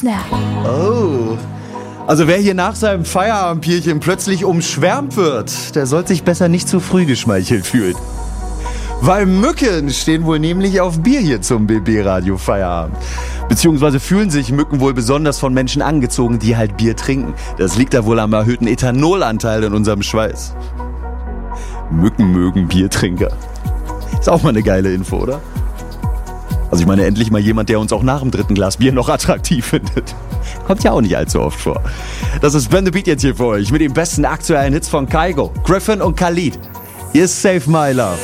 Ja. Oh. Also wer hier nach seinem Feierabendbierchen plötzlich umschwärmt wird, der sollte sich besser nicht zu früh geschmeichelt fühlen. Weil Mücken stehen wohl nämlich auf Bier hier zum BB-Radio Feierabend. Beziehungsweise fühlen sich Mücken wohl besonders von Menschen angezogen, die halt Bier trinken. Das liegt da wohl am erhöhten Ethanolanteil in unserem Schweiß. Mücken mögen Biertrinker. Ist auch mal eine geile Info, oder? Also ich meine, endlich mal jemand, der uns auch nach dem 3. Glas Bier noch attraktiv findet. Kommt ja auch nicht allzu oft vor. Das ist Ben the Beat jetzt hier für euch mit den besten aktuellen Hits von Kygo, Griffin und Khalid. Hier ist Save My Love.